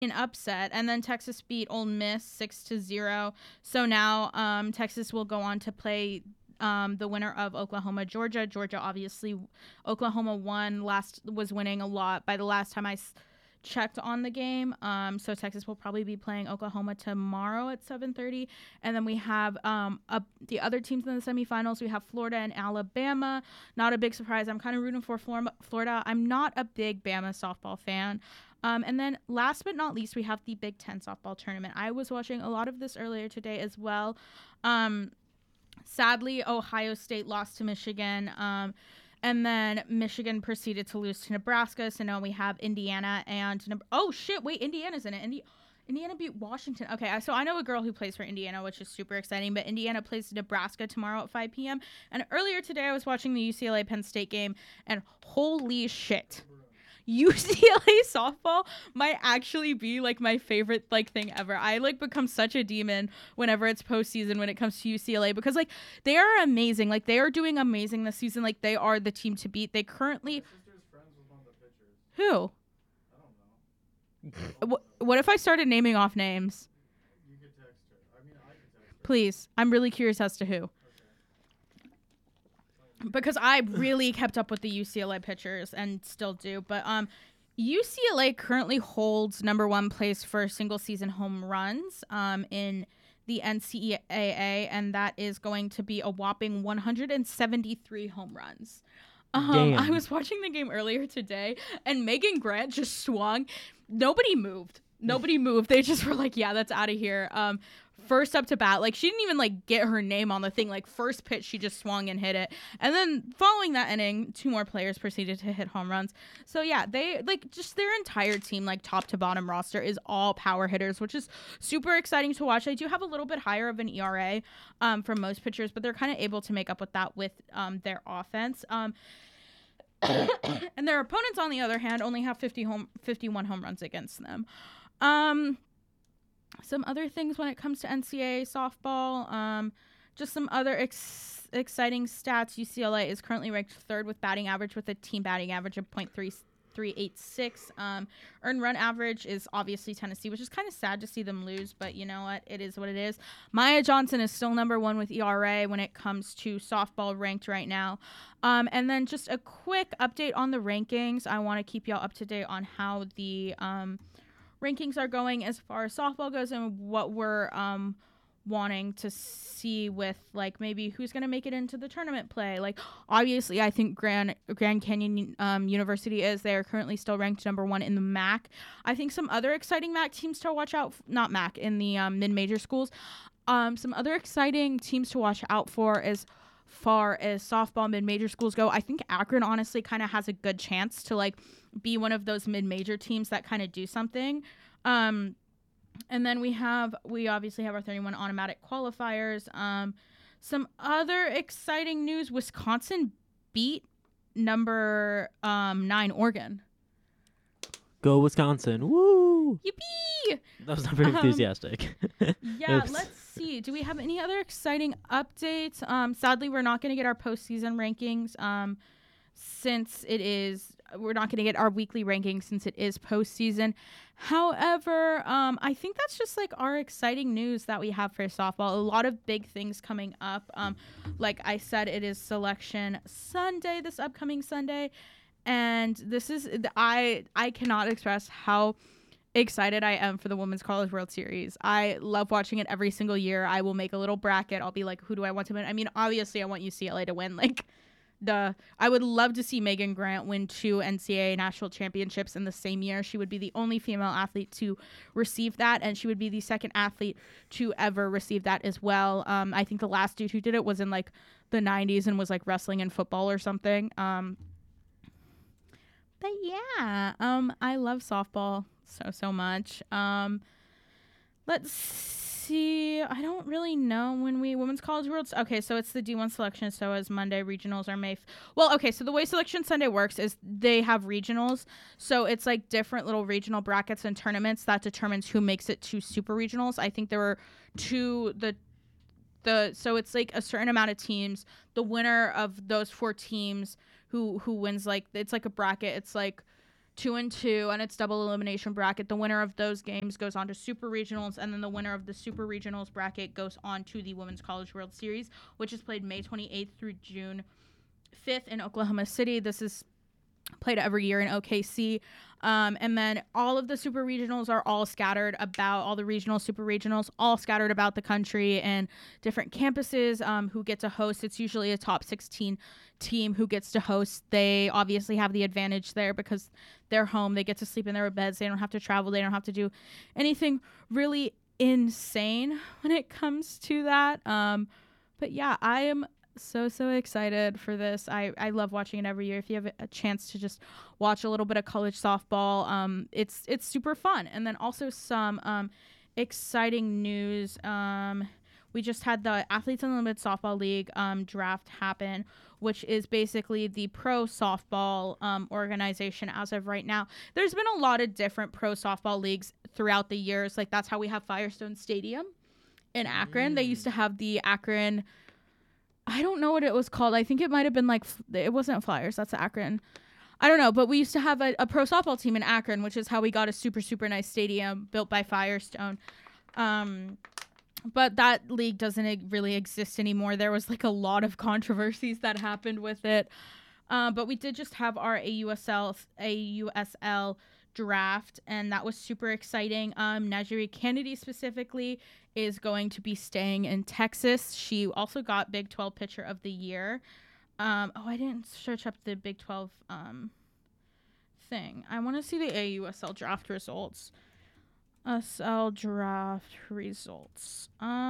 an upset, and then Texas beat Ole Miss 6-0. So now Texas will go on to play the winner of Oklahoma Georgia. Georgia, obviously, Oklahoma was winning a lot by the last time I checked on the game. So Texas will probably be playing Oklahoma tomorrow at 7:30, and then we have the other teams in the semifinals. We have Florida and Alabama. Not a big surprise. I'm kind of rooting for Florida. I'm not a big Bama softball fan. And then last but not least, we have the Big Ten softball tournament. I was watching a lot of this earlier today as well. Sadly, Ohio State lost to Michigan. And then Michigan proceeded to lose to Nebraska. So now we have Indiana and Indiana's in it. Indiana beat Washington. Okay, so I know a girl who plays for Indiana, which is super exciting. But Indiana plays Nebraska tomorrow at 5 p.m. And earlier today, I was watching the UCLA Penn State game, and holy shit. UCLA softball might actually be like my favorite like thing ever. I like become such a demon whenever it's postseason when it comes to UCLA, because like they are amazing. Like they are doing amazing this season. Like they are the team to beat. They currently. My sister's friends with one of the pitchers. Who? I don't know. What if I started naming off names? You could text her. I mean, I could text her. Please, I'm really curious as to who. Because I really kept up with the UCLA pitchers and still do. But UCLA currently holds number one place for single season home runs in the NCAA, and that is going to be a whopping 173 home runs. I was watching the game earlier today, and Megan Grant just swung. Nobody moved. They just were like, yeah, that's out of here. First up to bat, like she didn't even like get her name on the thing. Like first pitch, she just swung and hit it. And then following that inning, two more players proceeded to hit home runs. So yeah, they like just their entire team, like top to bottom roster, is all power hitters, which is super exciting to watch. They do have a little bit higher of an ERA for most pitchers, but they're kind of able to make up with that with their offense. And their opponents, on the other hand, only have 51 home runs against them. Some other things when it comes to NCAA softball, just some other exciting stats. UCLA is currently ranked third with batting average, with a team batting average of .386. Earned run average is obviously Tennessee, which is kind of sad to see them lose, but you know what? It is what it is. Maya Johnson is still number one with ERA when it comes to softball ranked right now. And then just a quick update on the rankings. I want to keep y'all up to date on how the rankings are going as far as softball goes, and what we're wanting to see with like maybe who's going to make it into the tournament play. Like obviously I think Grand Canyon University is. They're currently still ranked number one in the MAC. I think some other exciting MAC teams to watch out not MAC in the mid-major schools. Some other exciting teams to watch out for as far as softball mid-major schools go. I think Akron honestly kind of has a good chance to like be one of those mid-major teams that kind of do something. And then we obviously have our 31 automatic qualifiers. Some other exciting news: Wisconsin beat number 9 Oregon. Go Wisconsin! Woo! Yippee! That was not very enthusiastic. Yeah, Oops. let's see. Do we have any other exciting updates? Sadly, we're not going to get our postseason rankings since we're not going to get our weekly rankings since it is postseason. However, I think that's just like our exciting news that we have for softball. A lot of big things coming up. Like I said, it is Selection Sunday, this upcoming Sunday. And this is, I cannot express how excited I am for the Women's College World Series. I love watching it every single year. I will make a little bracket. I'll be like, who do I want to win? I mean, obviously I want UCLA to win. Like I would love to see Megan Grant win 2 NCAA national championships in the same year. She would be the only female athlete to receive that, and she would be the second athlete to ever receive that as well. I think the last dude who did it was in like the 90s and was like wrestling and football or something. But yeah, I love softball so much. Let's see. I don't really know when Women's College Worlds. Okay, so it's the D1 selection. So as Monday, regionals are May. Well, okay, so the way Selection Sunday works is they have regionals. So it's like different little regional brackets and tournaments that determines who makes it to super regionals. I think there were 2. So it's like a certain amount of teams. The winner of those 4 teams who wins, like, it's like a bracket. It's like 2-2, and it's double elimination bracket. The winner of those games goes on to Super Regionals, and then the winner of the Super Regionals bracket goes on to the Women's College World Series, which is played May 28th through June 5th in Oklahoma City. This is played every year in OKC. And then all of the super regionals are all scattered about, all the regional super regionals all scattered about the country and different campuses who get to host. It's usually a top 16 team who gets to host. They obviously have the advantage there because they're home. They get to sleep in their beds. They don't have to travel. They don't have to do anything really insane when it comes to that. But yeah, I am so excited for this. I love watching it every year. If you have a chance to just watch a little bit of college softball, it's super fun. And then also some exciting news. We just had the Athletes Unlimited Softball League draft happen, which is basically the pro softball organization as of right now. There's been a lot of different pro softball leagues throughout the years. Like, that's how we have Firestone Stadium in Akron. They used to have the Akron, I don't know what it was called. I think it might have been like, it wasn't Flyers. That's Akron. I don't know. But we used to have a pro softball team in Akron, which is how we got a super nice stadium built by Firestone. But that league doesn't really exist anymore. There was like a lot of controversies that happened with it. But we did just have our AUSL draft, and that was super exciting. Najiri Kennedy specifically is going to be staying in Texas. She also got Big 12 Pitcher of the Year. I didn't search up the Big 12 thing. I want to see the AUSL draft results. SL draft results.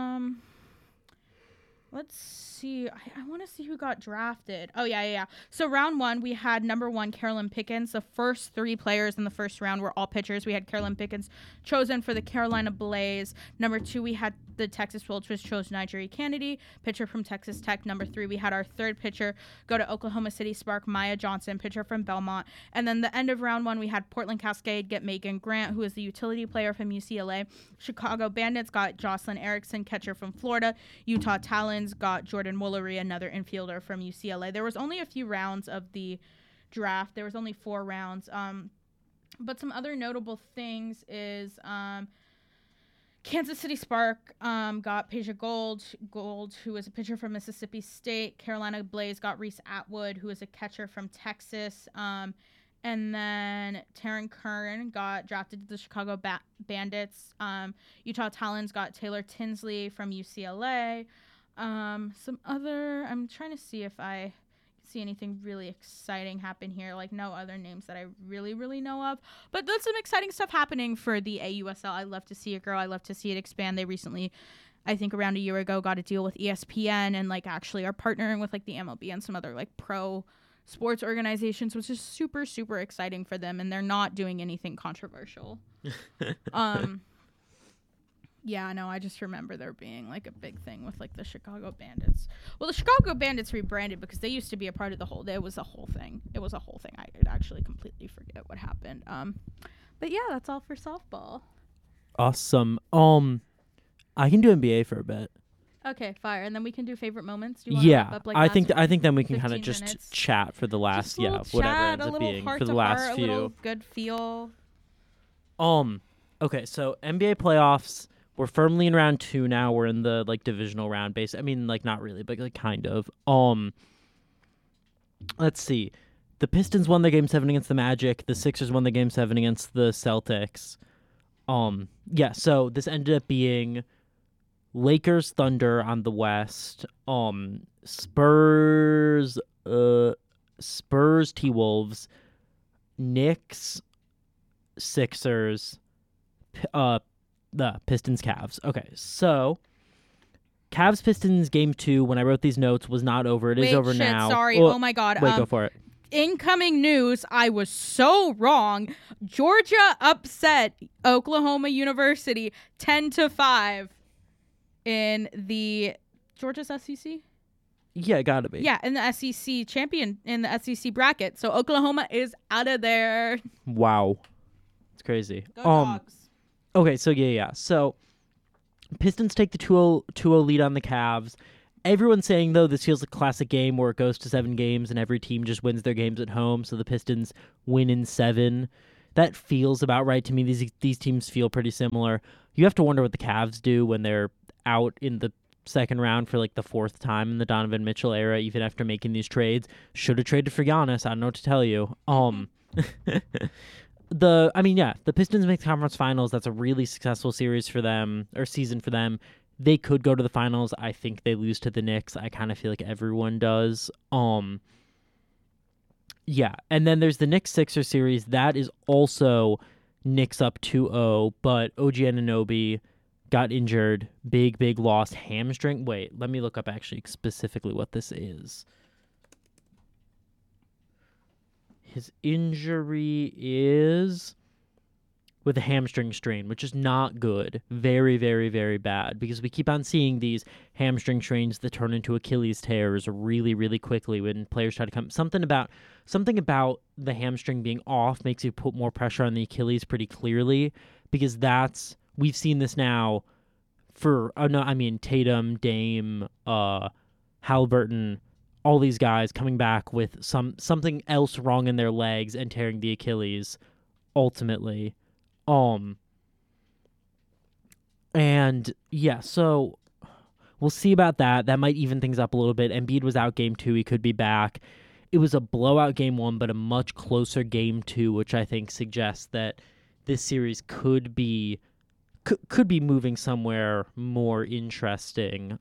Let's see. I want to see who got drafted. Oh, yeah. So round 1, we had number 1, Carolyn Pickens. The first 3 players in the first round were all pitchers. We had Carolyn Pickens chosen for the Carolina Blaze. Number 2, we had the Texas Wolves, which chose Najiri Kennedy, pitcher from Texas Tech. Number 3, we had our third pitcher go to Oklahoma City Spark, Maya Johnson, pitcher from Belmont. And then the end of round 1, we had Portland Cascade get Megan Grant, who is the utility player from UCLA. Chicago Bandits got Jocelyn Erickson, catcher from Florida. Utah Talons got Jordan Woolery, another infielder from UCLA. There was only a few rounds of the draft. There was only 4 rounds. But some other notable things is Kansas City Spark got Peja Gold, who is a pitcher from Mississippi State. Carolina Blaze got Reese Atwood, who is a catcher from Texas. And then Taryn Kern got drafted to the Chicago Bandits. Utah Talons got Taylor Tinsley from UCLA. Some other, I'm trying to see if I see anything really exciting happen here, like no other names that I really know of, but there's some exciting stuff happening for the AUSL. I love to see it grow. I love to see it expand. They recently, I think around a year ago, got a deal with ESPN and like actually are partnering with like the MLB and some other like pro sports organizations, which is super exciting for them, and they're not doing anything controversial. Yeah, no, I just remember there being like a big thing with like the Chicago Bandits. Well, the Chicago Bandits rebranded because they used to be a part of the whole. It was a whole thing. I could actually completely forget what happened. But yeah, that's all for softball. Awesome. I can do NBA for a bit. Okay, fire, and then we can do favorite moments. Do you want Yeah, to wrap up, like, I think then we can 15 kind of just minutes? chat for the last Just a little whatever chat, ends a up little being heart for the to last heart, few. A little good feel. Okay, so NBA playoffs. We're firmly in round 2 now. We're in the like divisional round base. I mean, like not really, but like kind of. Let's see. The Pistons won their game 7 against the Magic. The Sixers won the game 7 against the Celtics. Yeah, so this ended up being Lakers Thunder on the West. Spurs T-Wolves, Knicks Sixers, the Pistons Cavs. Okay, so Cavs Pistons game 2, when I wrote these notes, was not over. It is over now. Sorry. Oh my god. Wait, go for it. Incoming news, I was so wrong. Georgia upset Oklahoma University 10-5 in the Georgia's SEC? Yeah, it gotta be. Yeah, in the SEC champion in the SEC bracket. So Oklahoma is out of there. Wow. It's crazy. Go Dogs. Okay, so yeah. So Pistons take the 2-0 lead on the Cavs, Everyone's saying, though, this feels like a classic game where it goes to 7 games and every team just wins their games at home, so the Pistons win in 7. That feels about right to me. These teams feel pretty similar. You have to wonder what the Cavs do when they're out in the second round for like the 4th time in the Donovan Mitchell era, even after making these trades. Should have traded for Giannis. I don't know what to tell you. The Pistons make the conference finals. That's a really successful series for them, or season for them. They could go to the finals. I think they lose to the Knicks. I kind of feel like everyone does. Yeah, and then there's the Knicks-Sixers series. That is also Knicks up 2-0, but OG Anunoby got injured. Big loss. Hamstring. Wait, let me look up actually specifically what this is. His injury is with a hamstring strain, which is not good. Very, very, very bad, because we keep on seeing these hamstring strains that turn into Achilles tears really, really quickly when players try to come. Something about the hamstring being off makes you put more pressure on the Achilles pretty clearly, because we've seen this now for Tatum, Dame, Halliburton, all these guys coming back with something else wrong in their legs and tearing the Achilles ultimately. And yeah, so we'll see about that. That might even things up a little bit. Embiid was out game 2. He could be back. It was a blowout game 1, but a much closer game 2, which I think suggests that this series could be moving somewhere more interesting.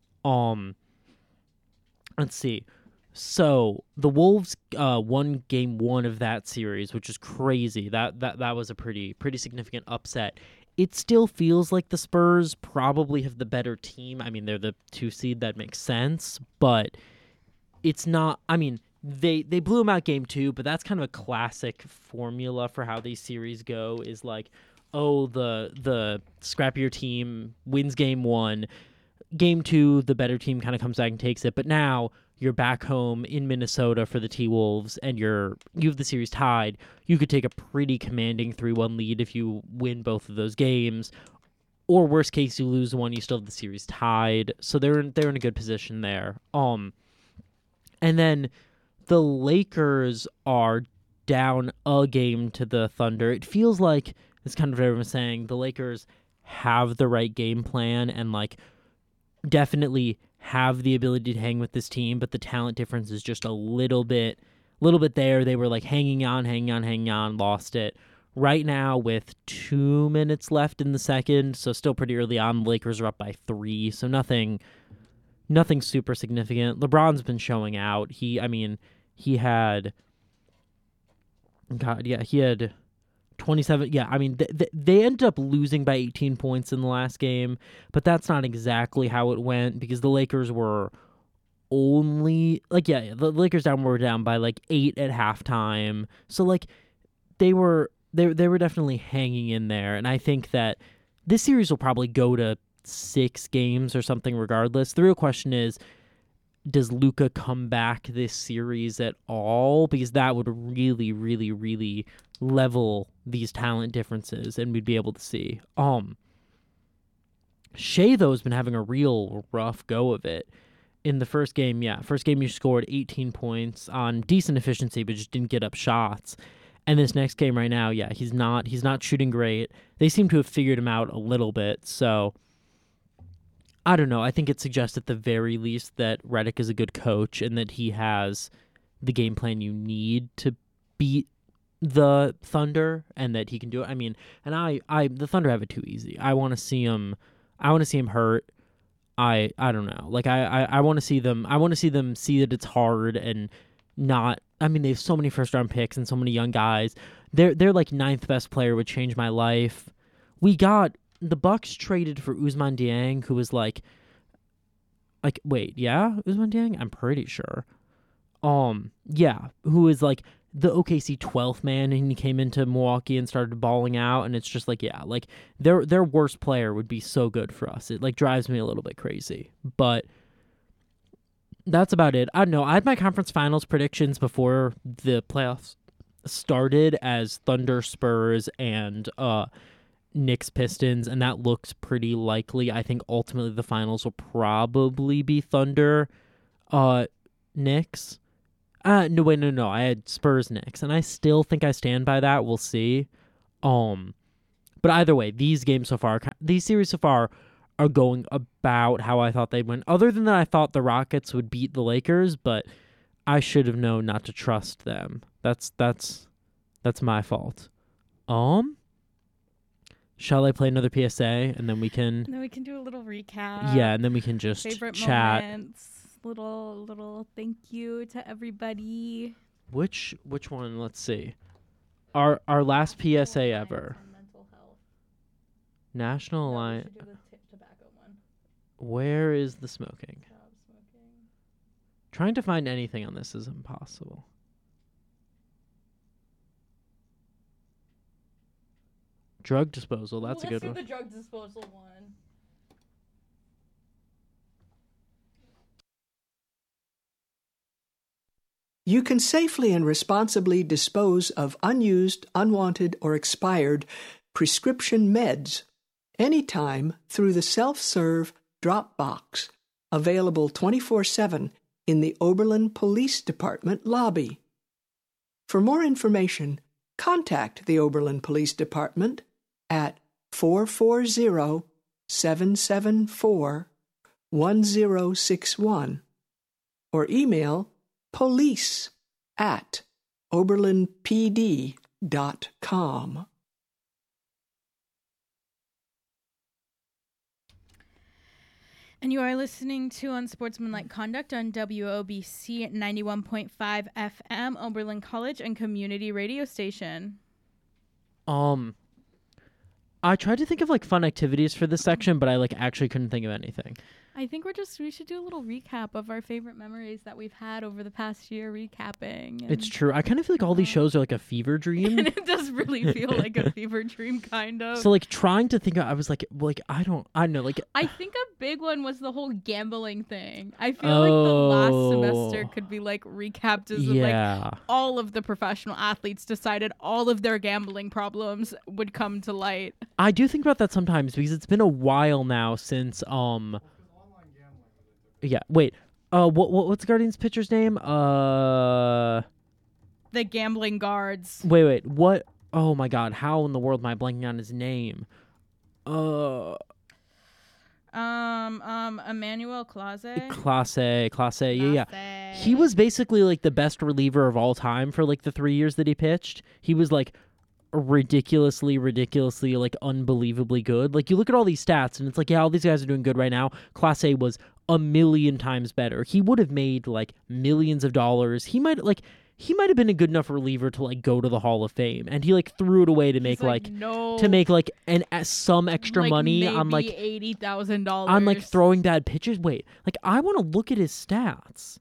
Let's see. So the Wolves won game 1 of that series, which is crazy. That was a pretty significant upset. It still feels like the Spurs probably have the better team. I mean, they're the 2 seed. That makes sense, but it's not. I mean, they blew them out game 2, but that's kind of a classic formula for how these series go. Is like, oh, the scrappier team wins game 1, game 2, the better team kind of comes back and takes it. But now you're back home in Minnesota for the T-Wolves, and you have the series tied. You could take a pretty commanding 3-1 lead if you win both of those games. Or worst case, you lose one, you still have the series tied. So they're in a good position there. And then the Lakers are down a game to the Thunder. It feels like, it's kind of what everyone's saying, the Lakers have the right game plan and like definitely have the ability to hang with this team, but the talent difference is just a little bit there. They were like hanging on, lost it. Right now with 2 minutes left in the second, so still pretty early on, the Lakers are up by 3, so nothing super significant. LeBron's been showing out. He had 27. Yeah, I mean, they ended up losing by 18 points in the last game, but that's not exactly how it went, because the Lakers were only the Lakers were down by like 8 at halftime. So like they were definitely hanging in there, and I think that this series will probably go to 6 games or something regardless. The real question is, does Luka come back this series at all? Because that would really, really, really level these talent differences, and we'd be able to see. Shea, though, has been having a real rough go of it. In the first game, you scored 18 points on decent efficiency, but just didn't get up shots. And this next game right now, he's not shooting great. They seem to have figured him out a little bit, so I don't know. I think it suggests at the very least that Redick is a good coach and that he has the game plan you need to beat the Thunder, and that he can do it. I mean, and the Thunder have it too easy. I want to see him hurt. I don't know. Like I want to see them. I want to see them see that it's hard and not. I mean, they have so many first round picks and so many young guys. They're like 9th best player would change my life. The Bucks traded for Ousmane Dieng, who was wait, Ousmane Dieng? I'm pretty sure. Who is like the OKC 12th man, and he came into Milwaukee and started balling out, and it's just their worst player would be so good for us. It drives me a little bit crazy, but that's about it. I don't know. I had my conference finals predictions before the playoffs started as Thunder, Spurs, and Knicks Pistons, and that looks pretty likely. I think ultimately the finals will probably be Thunder Knicks. No. I had Spurs Knicks, and I still think I stand by that. We'll see. But either way, these series so far are going about how I thought they'd win. Other than that, I thought the Rockets would beat the Lakers, but I should have known not to trust them. That's my fault. Shall I play another PSA and then we can? And then we can do a little recap. Yeah, and then we can just favorite chat. Moments. Little thank you to everybody. Which one? Let's see. Our last PSA ever. National Alliance. Where is the smoking? Trying to find anything on this is impossible. Drug disposal. That's a good one. Let's do the drug disposal one. You can safely and responsibly dispose of unused, unwanted, or expired prescription meds anytime through the self-serve drop box, available 24/7 in the Oberlin Police Department lobby. For more information, contact the Oberlin Police Department at 440-774-1061 or email police@oberlinpd.com. And you are listening to Unsportsmanlike Conduct on WOBC 91.5 FM, Oberlin College and Community Radio Station. I tried to think of fun activities for this section, but I actually couldn't think of anything. I think we should do a little recap of our favorite memories that we've had over the past year, recapping. It's true. I kind of feel like all these shows are like a fever dream. And it does really feel like a fever dream, kind of. So trying to think of, I was I don't know. I think a big one was the whole gambling thing. I feel like the last semester could be recapped as all of the professional athletes decided all of their gambling problems would come to light. I do think about that sometimes because it's been a while now since Yeah, wait. What's Guardians pitcher's name? The gambling guards. Wait. What? Oh my God! How in the world am I blanking on his name? Emmanuel Clase. Clase. Yeah. He was basically the best reliever of all time for the 3 years that he pitched. He was ridiculously unbelievably good. You look at all these stats and it's all these guys are doing good right now. Clase was a million times better. He would have made millions of dollars. He might have been a good enough reliever to go to the Hall of Fame, and he threw it away to make some extra money on $80,000 on throwing bad pitches. Wait, I want to look at his stats.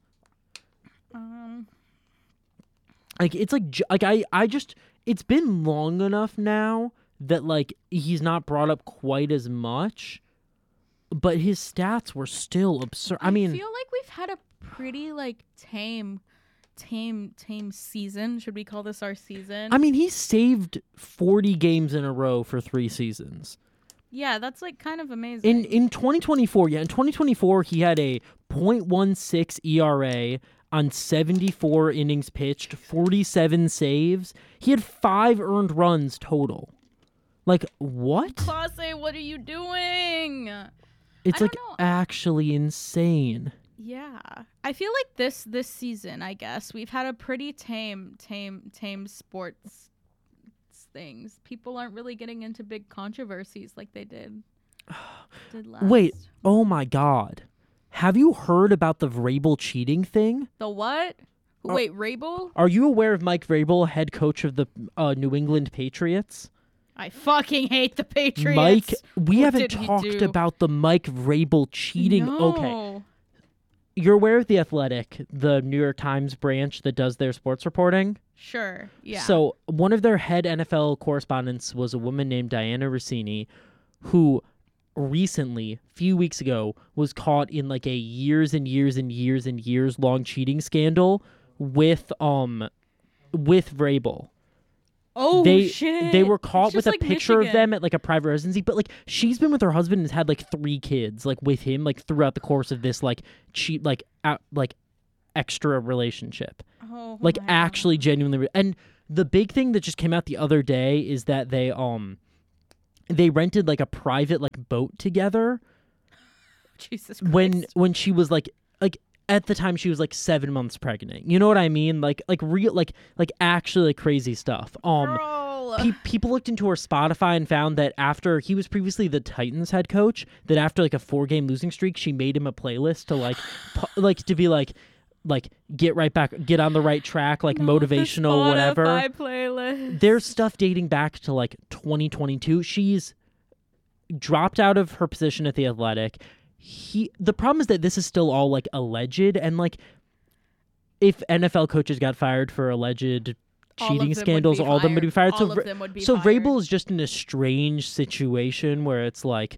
It's been long enough now that he's not brought up quite as much, but his stats were still absurd. I mean, feel like we've had a pretty tame season. Should we call this our season? I mean, he saved 40 games in a row for 3 seasons. Yeah, that's kind of amazing. In 2024, in 2024 he had a .16 ERA on 74 innings pitched, 47 saves. He had 5 earned runs total. What? Clase, what are you doing? It's actually insane. Yeah. I feel like this season, I guess, we've had a pretty tame sports things. People aren't really getting into big controversies like they did last. Wait, oh my God. Have you heard about the Vrabel cheating thing? The what? Wait, Vrabel? Are you aware of Mike Vrabel, head coach of the New England Patriots? I fucking hate the Patriots. Mike, we haven't talked about the Mike Vrabel cheating. No. Okay. You're aware of The Athletic, the New York Times branch that does their sports reporting? Sure, yeah. So one of their head NFL correspondents was a woman named Diana Rossini, who recently, a few weeks ago, was caught in a years and years and years and years long cheating scandal with Vrabel. Oh shit! They were It's caught just with a like picture of Michigan. them at like a private residency, but like she's been with her husband and has had like 3 kids like with him like throughout the course of this like cheap like extra relationship. Oh, Like my actually God. genuinely and the big thing that just came out the other day is that they rented like a private like boat together Jesus Christ. when she was like at the time she was like 7 months pregnant. You know what I mean? Like real like actually like crazy stuff. Girl. People looked into her Spotify and found that after he was previously the Titans head coach, that after like a 4-game losing streak, she made him a playlist to like to be like get right back, get on the right track, like Not the motivational whatever. Spotify playlist. There's stuff dating back to like 2022. She's dropped out of her position at the Athletic. The problem is that this is still all like alleged, and like if NFL coaches got fired for alleged cheating scandals, all of them would be fired. All of them would be so fired. Vrabel is just in a strange situation where it's like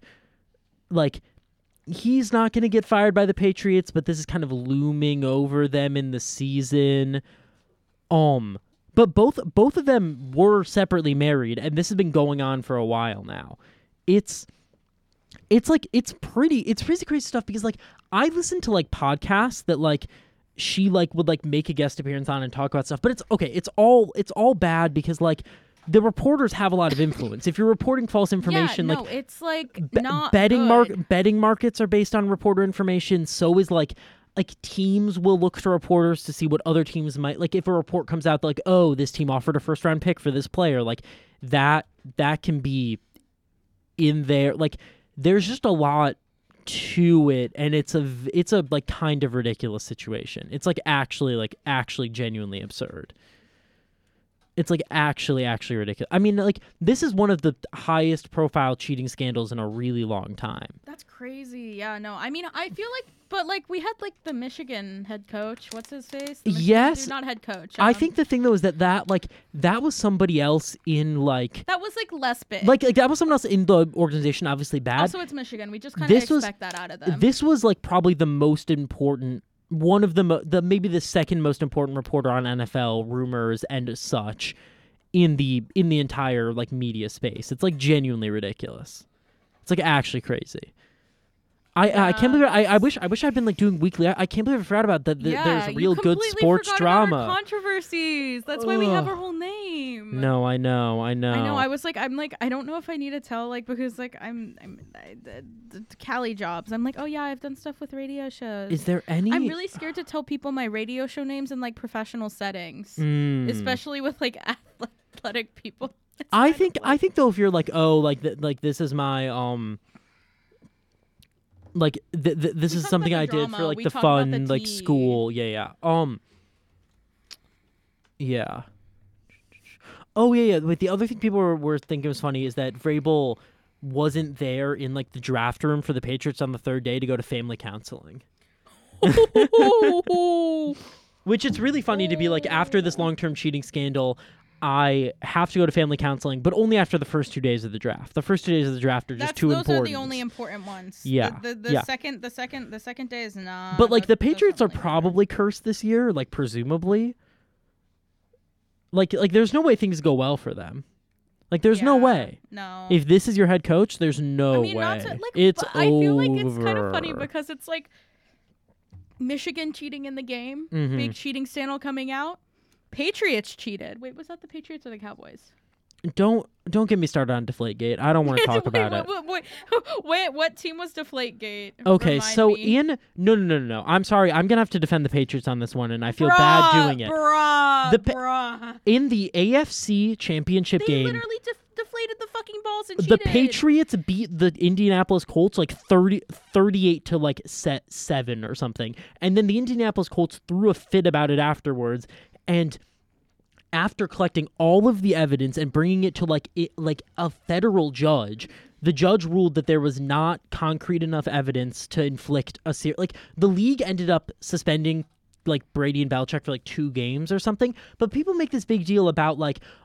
he's not going to get fired by the Patriots, but this is kind of looming over them in the season. But both of them were separately married, and this has been going on for a while now. It's pretty crazy stuff because like I listen to like podcasts that like she like would like make a guest appearance on and talk about stuff, but it's okay. It's all bad because like the reporters have a lot of influence. If you're reporting false information, yeah, no, like it's like not betting good. betting markets are based on reporter information. So is like teams will look to reporters to see what other teams might like. If a report comes out like, oh, this team offered a 1st-round pick for this player, like that can be in there. Like there's just a lot to it, and it's a like kind of ridiculous situation. It's like actually genuinely absurd. It's like actually ridiculous. I mean, like this is one of the highest profile cheating scandals in a really long time. That's crazy. Yeah, no. I mean, I feel like, but like we had like the Michigan head coach. What's his face? The Michigan Yes. dude, not head coach. I think the thing though is that was somebody else in like that was like less big. like that was someone else in the organization, obviously bad. Also, it's Michigan. We just kind of expect that out of them. This was like probably the most important, one of the maybe the second most important reporter on NFL rumors and such in the entire like media space. It's like genuinely ridiculous. It's like actually crazy. I can't believe I wish I'd been like doing weekly. I can't believe I forgot about that. There's real good sports drama. Controversies. That's why we have our whole name. No, I know. I'm like, I don't know if I need to tell, like, because like the Cali jobs. I'm like, oh yeah, I've done stuff with radio shows. Is there any? I'm really scared to tell people my radio show names in like professional settings, especially with like athletic people. I think though, if you're like, oh, like this is my like this is something I did for like the fun like school. Yeah. Yeah. Oh yeah. Wait, the other thing people were thinking was funny is that Vrabel wasn't there in like the draft room for the Patriots on the 3rd day to go to family counseling. Which it's really funny to be like, after this long-term cheating scandal, I have to go to family counseling, but only after the first 2 days of the draft. The first 2 days of the draft are just too important. Those are the only important ones. Yeah. The second day is not. But like the Patriots are probably cursed this year, like presumably. Like there's no way things go well for them. Like there's no way. No. If this is your head coach, there's no way. Not to, like, it's I feel like it's kind of funny over. because it's like Michigan cheating in the game, Mhm. big cheating scandal coming out. Patriots cheated. Wait, was that the Patriots or the Cowboys? Don't get me started on Deflategate. I don't want to talk about it. Wait, what team was Deflategate? Okay, Remind so me. Ian, no. I'm sorry. I'm gonna have to defend the Patriots on this one, and I feel bad doing it. Bruh. In the AFC Championship They game, literally deflated the fucking balls and the cheated. Patriots beat the Indianapolis Colts like 38 to like 7 or something, and then the Indianapolis Colts threw a fit about it afterwards, and after collecting all of the evidence and bringing it to like a federal judge, the judge ruled that there was not concrete enough evidence to inflict a like the league ended up suspending like Brady and Belichick for like 2 games or something. But people make this big deal about like,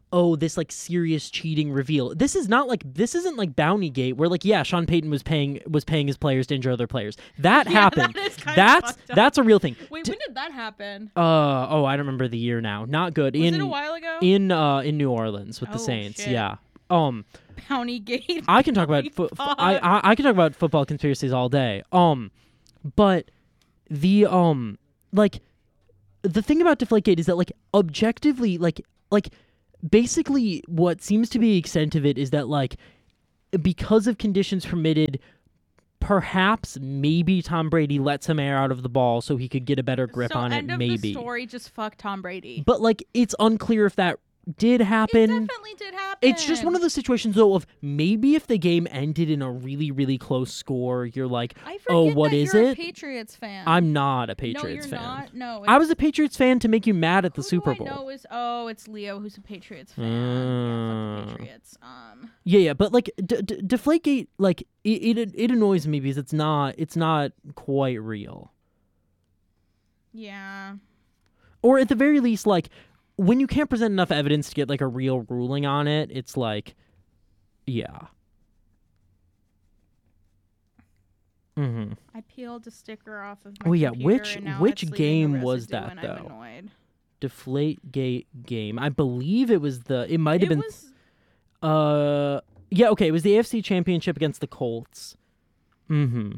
oh, this like serious cheating reveal. This isn't like Bountygate where like Sean Payton was paying his players to injure other players. That happened. That is kind of fucked up. That's a real thing. Wait, when did that happen? I don't remember the year now. Not good. Was it a while ago? In New Orleans with the Saints. Shit. Yeah. Bountygate. I can talk about I can talk about football conspiracies all day. But the like the thing about Deflategate is that like objectively like basically what seems to be the extent of it is that like because of conditions permitted, perhaps maybe Tom Brady let some air out of the ball so he could get a better grip on it. End of maybe the story, just fuck Tom Brady. But like it's unclear if that did happen. It definitely did happen. It's just one of those situations, though, of maybe if the game ended in a really, really close score, you're like, I forget oh, what that is you're it? A Patriots fan. I'm not a Patriots no, you're fan. Not. No, I was a Patriots fan to make you mad at the who Super do I Bowl. know it's Leo who's a Patriots fan. Yeah, fuck the Patriots. Yeah, but like Deflategate, like it annoys me because it's not quite real. Yeah. Or at the very least, like when you can't present enough evidence to get like a real ruling on it, it's like, yeah. Mm-hmm. I peeled a sticker off of my Oh yeah, computer, and now which it's leaving game a was residue, that and though? I'm annoyed. Deflategate game. I believe it was it might have been Was, yeah, okay, it was the AFC Championship against the Colts. Mm-hmm.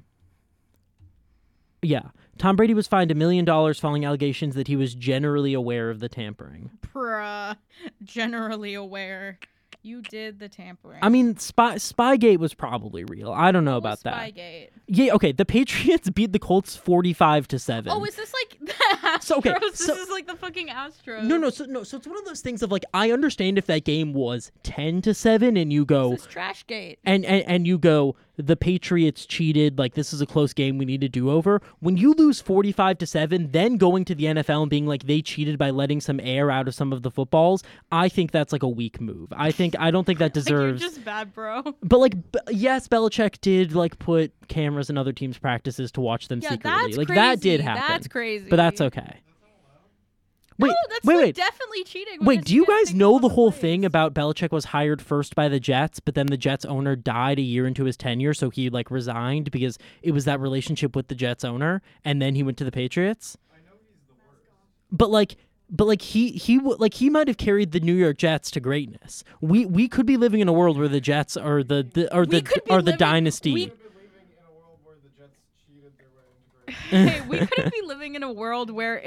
Yeah. Tom Brady was fined $1 million following allegations that he was generally aware of the tampering. generally aware. You did the tampering. I mean, Spygate was probably real. I don't know What about was that. Spygate? Yeah, okay. The Patriots beat the Colts 45-7. Oh, is this like the Astros? So, okay, This is like the fucking Astros. No. So it's one of those things of like I understand if that game was 10-7 and you go This is Trashgate. and you go the Patriots cheated, like this is a close game, we need to do over. When you lose 45-7, then going to the NFL and being like they cheated by letting some air out of some of the footballs, I think that's like a weak move. I don't think that deserves. You're just bad, bro. But like yes, Belichick did like put cameras in other teams' practices to watch them secretly. That's like crazy. that did happen. That's crazy. But that's okay. Wait, No, that's wait, like wait. definitely cheating. Wait, because do you gotta guys think know of the all whole plays. thing about Belichick was hired first by the Jets, but then the Jets owner died a year into his tenure, so he like resigned because it was that relationship with the Jets owner, and then he went to the Patriots? I know he's the worst. But he might have carried the New York Jets to greatness. We could be living in a world where the Jets are the dynasty. We could be living in a world where the Jets cheated their way into greatness. Hey, we could be living in a world where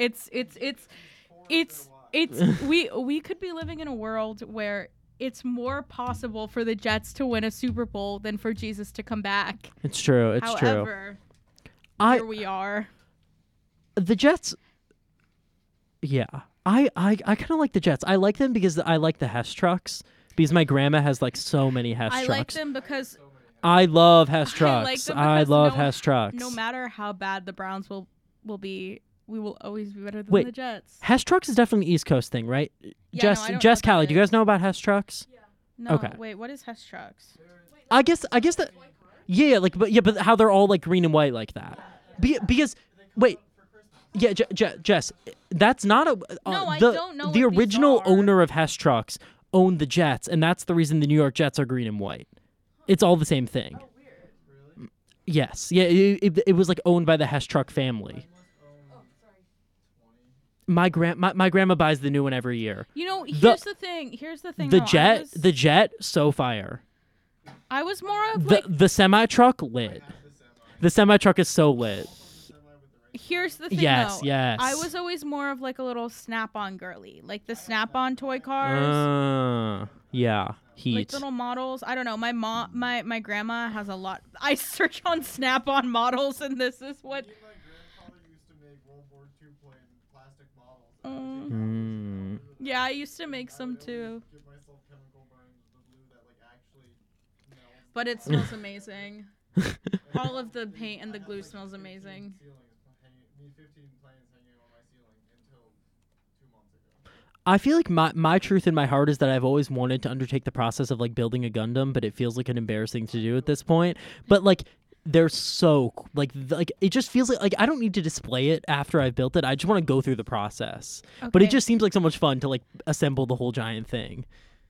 we could be living in a world where it's more possible for the Jets to win a Super Bowl than for Jesus to come back. It's true. It's true. However, here we are. The Jets. Yeah, I kind of like the Jets. I like them because I like the Hess trucks because my grandma has like so many Hess I trucks. like them because I love Hess I trucks. like them I because love Hess trucks. no matter how bad the Browns will be, we will always be better than Wait, the Jets. Hess trucks is definitely an East Coast thing, right? Yeah, Jess, no, I don't know Jess what that Callie, do you guys is. know about Hess trucks? No, okay. wait, what is Hess Trucks? I guess that. Yeah, like, but how they're all like green and white like that. Because wait. Yeah, Jess, that's not a. No, I the, don't know The what these original are. owner of Hess Trucks owned the Jets, and that's the reason the New York Jets are green and white. It's all the same thing. Oh, weird. Really? Yes, yeah, it was like owned by the Hess Truck family. My grandma buys the new one every year. You know, here's the thing. The though, jet, so fire. I was more of like. The semi truck lit. The semi truck is so lit. Here's the thing, Yes, though. yes. I was always more of like a little Snap-on girly, like the Snap-on toy cars, Yeah, heat. like little models. I don't know. My grandma has a lot. I search on Snap-on models, and this is what. My grandfather used to make World War II plane plastic models. And I was Yeah, I used to make some too, give myself chemical burns with the glue that like actually melts. but it smells amazing. All of the paint and the glue smells amazing. Ceiling is hanging, me 15 planes hanging on my ceiling until 2 months ago. I feel like my truth in my heart is that I've always wanted to undertake the process of like building a Gundam, but it feels like an embarrassing to do at this point. But like they're so like it just feels like I don't need to display it after I've built it. I just want to go through the process. But it Okay. just seems like so much fun to like assemble the whole giant thing.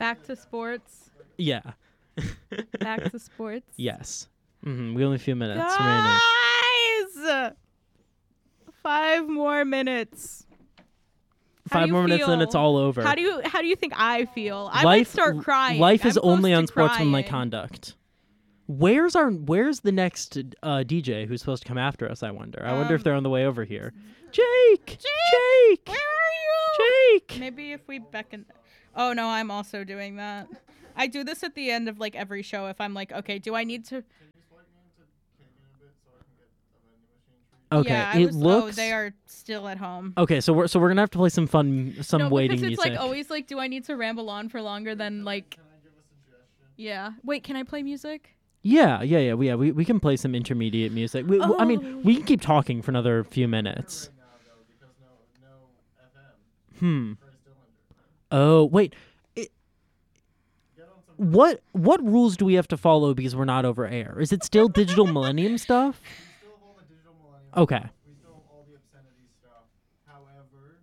Back to sports. Yeah. Back to sports. Yes. We only have a few minutes remaining. Guys! 5 more minutes. How do 5 you more minutes, then feel? it's all over. How do you think I feel? I might start crying. Life is I'm close only to unsportsmanlike crying. conduct. Where's the next DJ who's supposed to come after us? I wonder. I wonder if they're on the way over here. Jake. Where are you? Jake. Maybe if we beckon. Oh no, I'm also doing that. I do this at the end of like every show. If I'm like, okay, do I need to? Can you swipe me into Canyon a bit so I can get a vending machine for you? Okay. Yeah, It oh, looks. they are still at home. Okay, so we're gonna have to play some No, waiting because it's music. like always like, do I need to ramble on for longer than like? Can I give a suggestion? Yeah. Wait, can I play music? Yeah. We can play some intermediate music. I mean, we can keep talking for another few minutes. Right now, though, because no FM. Trey Stillinger. Oh wait. Get on some. What rules do we have to follow because we're not over air? Is it still digital millennium stuff? We still have all the digital millennium. Okay. We still have all the obscenity stuff. However,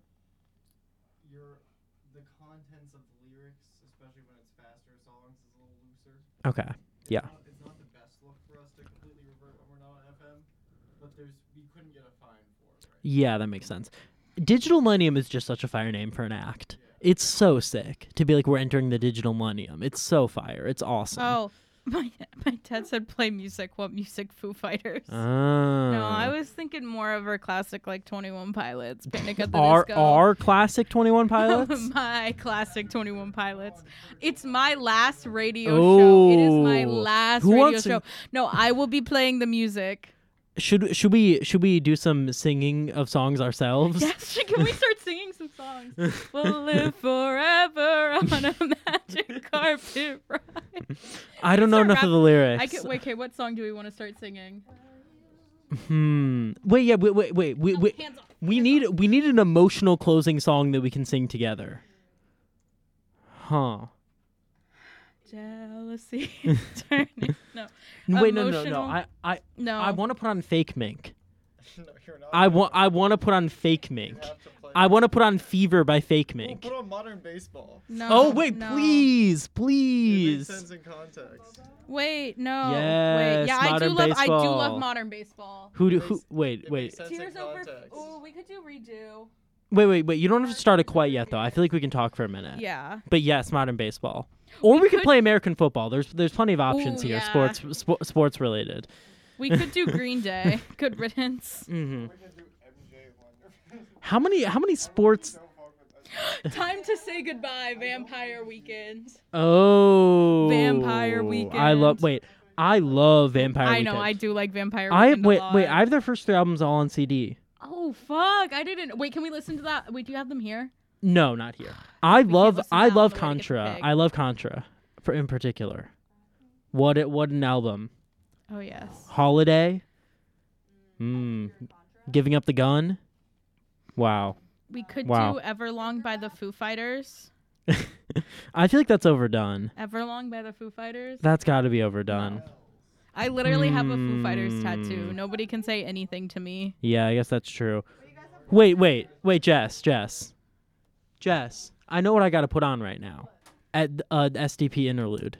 the contents of the lyrics, especially when it's faster songs, is a little looser. Okay. Yeah. It's not the best look for us to completely revert when we're not on FM, but we couldn't get a fine for it, right? Yeah, that makes sense. Digital millennium is just such a fire name for an act. It's so sick to be like we're entering the digital millennium. It's so fire. It's awesome. Oh, my dad said play music. What music? Foo Fighters. Oh. No, I was thinking more of our classic like 21 Pilots, Panic at the our Disco. classic 21 Pilots. My classic 21 Pilots. It's my last radio show. It is my Oh. last Who radio wants to- show. No, I will be playing the music. Should we do some singing of songs ourselves? Yes, can we start singing some songs? We'll live forever on a magic carpet ride. I don't know start enough of the lyrics. Okay, what song do we want to start singing? Wait, Hands off. we need an emotional closing song that we can sing together. Huh. Jealousy. No. Wait, no. Emotional- No. I want to put on Fake Mink. No, you're not. I want to put on Fake Mink. You have to play. I want to put on Fever by Fake We'll Mink. put on modern baseball. No. Oh wait, no. please. It makes sense Please. in context. Wait, no. Yes, wait. Yeah, I do modern love baseball. modern baseball. Wait. It makes sense Tears in over. context. Oh, we could do redo. Wait. You don't have to start it quite yet, though. I feel like we can talk for a minute. Yeah. But yes, modern baseball. Or we could could- play American football. There's plenty of options Ooh, here, yeah. sports related. We could do Green Day. Good riddance. Mm-hmm. We can do MJ Wonder. How many sports? Don't fuck with that. Time to say goodbye, Vampire Weekend. Oh, Vampire I love. Weekend. Wait, I love Vampire. I know, Weekend. I do like Vampire I Weekend. a lot. wait. I have their first 3 albums all on CD. Oh fuck! I didn't. Wait, can we listen to that? Wait, do you have them here? No, not here. I love listen to that on the way to get the Contra. pig. I love Contra, in particular. What an album. Oh yes. Holiday. Giving Up the Gun. Wow. We could Wow. do Everlong by the Foo Fighters. I feel like that's overdone. Everlong by the Foo Fighters. That's got to be overdone. I literally have a Foo Fighters tattoo. Nobody can say anything to me. Yeah, I guess that's true. Wait, Jess. I know what I got to put on right now. At SDP interlude.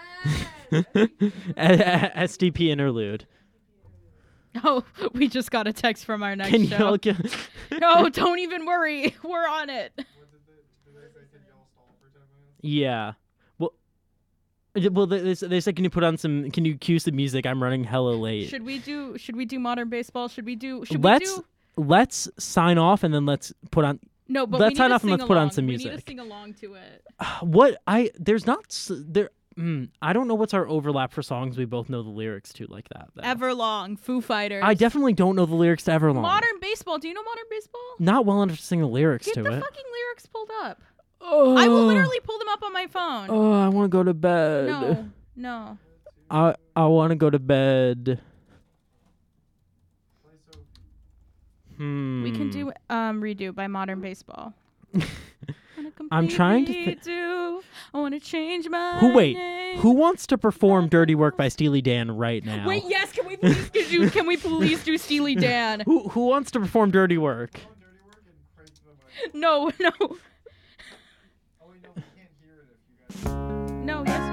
SDP interlude. Oh, we just got a text from our next Can show. you all No, don't even worry. We're on it. What did they say? Can y'all stall for 10 minutes? Yeah. Well, they said, can you cue some music? I'm running hella late. Should we do modern baseball? Let's sign off and then let's put on. No, but let's we need sign to off and sing let's put on along. some We need music. to sing along to it. I don't know what's our overlap for songs we both know the lyrics to like that. Though. Everlong, Foo Fighters. I definitely don't know the lyrics to Everlong. Modern baseball. Do you know modern baseball? Not well enough to sing the lyrics Get to the it. fucking lyrics pulled up. Oh, I will literally pull them up on my phone. Oh, I want to go to bed. No. I want to go to bed. Play Sophie. Hmm. We can do redo by modern baseball. I'm trying to thi- redo. I want to change my name. Who wants to perform Dirty Work by Steely Dan right now? Wait, yes, can we please do Steely Dan? Who wants to perform Dirty Work? Oh, dirty work and pray to the mic. No. Oh, wait, no, we can't hear it if you guys.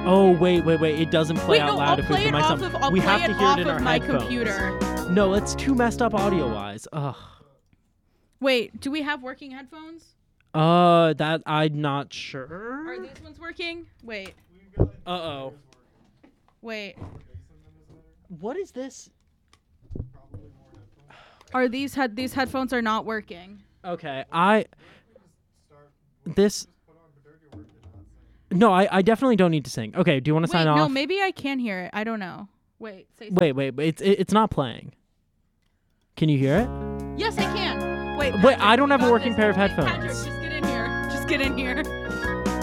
Oh, wait. It doesn't play Wait, out no, loud I'll if we play put it my off sound. of. I'll We play have it to hear off it in of our my headphones. computer. No, it's too messed up audio-wise. Ugh. Wait, do we have working headphones? That I'm not Are sure. these ones working? Wait, We've got, like, Uh-oh. wait. more bass in them, isn't there? What is this? Probably more headphones. Are these headphones are not working? Okay, What if we just start? This. Just put on Dirty Work and not sing. No, I definitely don't need to sing. Okay, do you want to Wait, sign no, off? maybe I can hear it. I don't know. Wait, say Wait, it's not playing. Can you hear it? Yes, I can. Wait, Wait, Patrick, I don't you have a got working this. pair of Wait, headphones. Patrick, just get in here. Just get in here.